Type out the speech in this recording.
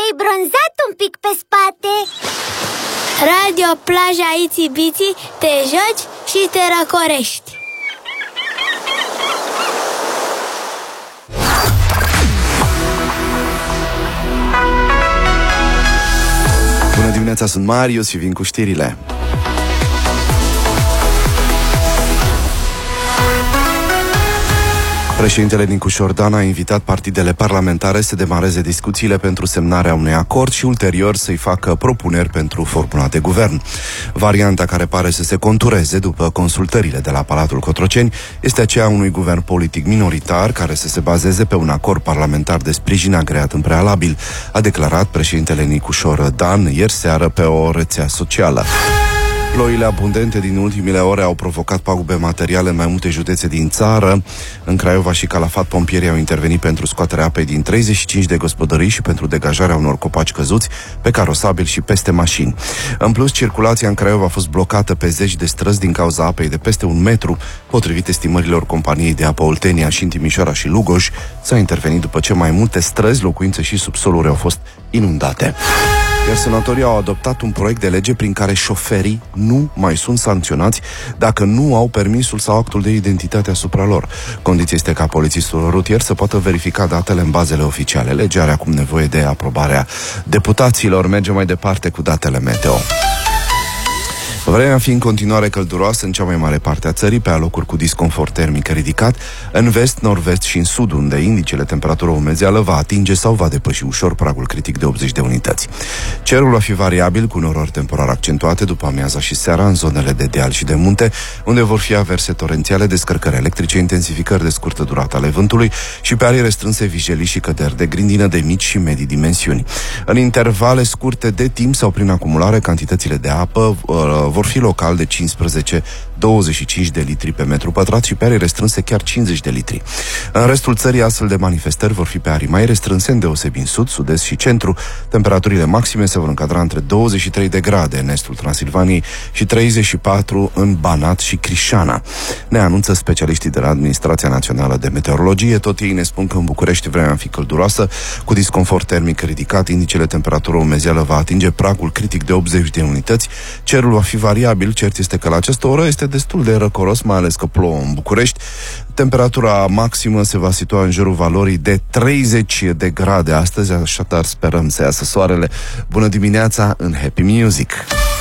te-ai bronzat un pic pe spate. Radio Plaja Itsy Bitsy, te joci și te răcorești. Bună dimineața, sunt Marius și vin cu știrile. Președintele Nicu Șordan a invitat partidele parlamentare să demareze discuțiile pentru semnarea unui acord și ulterior să-i facă propuneri pentru formula de guvern. Varianta care pare să se contureze după consultările de la Palatul Cotroceni este aceea unui guvern politic minoritar care să se bazeze pe un acord parlamentar de sprijin agreat în prealabil, a declarat președintele Nicu Șordan ieri seară pe o rețea socială. Ploile abundente din ultimele ore au provocat pagube materiale în mai multe județe din țară. În Craiova și Calafat, pompierii au intervenit pentru scoaterea apei din 35 de gospodării și pentru degajarea unor copaci căzuți pe carosabil și peste mașini. În plus, circulația în Craiova a fost blocată pe zeci de străzi din cauza apei de peste 1 metru, potrivit estimărilor companiei de apă Oltenia. Și în Timișoara și Lugoj s-a intervenit după ce mai multe străzi, locuințe și subsoluri au fost inundate. Iar senatorii au adoptat un proiect de lege prin care șoferii nu mai sunt sancționați dacă nu au permisul sau actul de identitate asupra lor. Condiția este ca polițistul rutier să poată verifica datele în bazele oficiale. Legea are acum nevoie de aprobarea deputaților. Mergem mai departe cu datele meteo. Vremea fi în continuare călduroasă în cea mai mare parte a țării, pe alocuri cu disconfort termic ridicat, în vest, nord-vest și în sud, unde indicele temperatură umezeală va atinge sau va depăși ușor pragul critic de 80 de unități. Cerul va fi variabil, cu norori temporar accentuate după amiaza și seara în zonele de deal și de munte, unde vor fi averse torențiale, descărcări electrice, intensificări de scurtă durată ale vântului și pe arii restrânse vijelii și căderi de grindină de mici și medii dimensiuni. În intervale scurte de timp sau prin acumulare, cantitățile de apă vor fi local de 15-25 de litri pe metru pătrat și pe arii restrânse chiar 50 de litri. În restul țării, astfel de manifestări vor fi pe arii mai restrânse, îndeosebi în sud, sud-est și centru. Temperaturile maxime se vor încadra între 23 de grade în estul Transilvaniei și 34 în Banat și Crișana. Ne anunță specialiștii de la Administrația Națională de Meteorologie. Tot ei ne spun că în București vremea va fi călduroasă, cu disconfort termic ridicat, indicele temperatură umezeală va atinge pragul critic de 80 de unități, cerul va fi variabil, cert este că la această oră este destul de răcoros, mai ales că plouă în București. Temperatura maximă se va situa în jurul valorii de 30 de grade astăzi, așadar sperăm să iasă soarele. Bună dimineața în Happy Music!